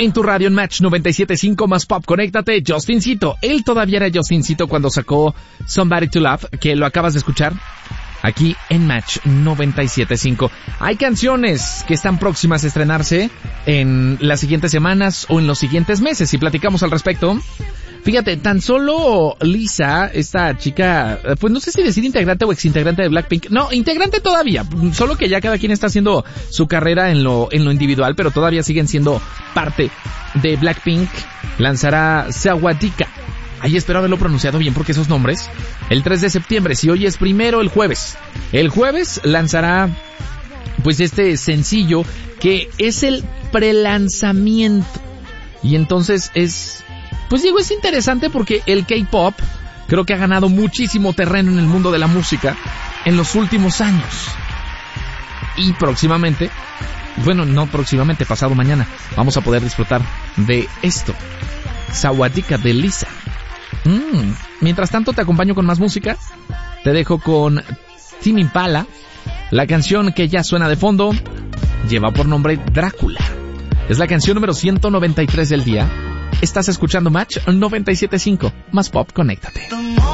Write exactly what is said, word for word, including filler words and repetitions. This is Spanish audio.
en tu radio en Match noventa y siete punto cinco más Pop. Conéctate, Justincito. Él todavía era Justincito cuando sacó Somebody to Love, que lo acabas de escuchar aquí en Match noventa y siete punto cinco. Hay canciones que están próximas a estrenarse en las siguientes semanas o en los siguientes meses y platicamos al respecto. Fíjate, tan solo Lisa, esta chica, pues no sé si decir integrante o exintegrante de Blackpink. No, integrante todavía, solo que ya cada quien está haciendo su carrera en lo en lo individual, pero todavía siguen siendo parte de Blackpink. Lanzará Sawadika. Ahí espero haberlo pronunciado bien porque esos nombres. El tres de septiembre, si hoy es primero, el jueves. El jueves lanzará pues este sencillo que es el prelanzamiento. Y entonces es... Pues digo, es interesante porque el K-pop creo que ha ganado muchísimo terreno en el mundo de la música en los últimos años. Y próximamente, bueno, no próximamente, pasado mañana, vamos a poder disfrutar de esto. Sawadika de Lisa. Mm. Mientras tanto te acompaño con más música. Te dejo con Tame Impala. La canción que ya suena de fondo lleva por nombre Drácula. Es la canción número ciento noventa y tres del día. Estás escuchando Match noventa y siete punto cinco. Más Pop, conéctate.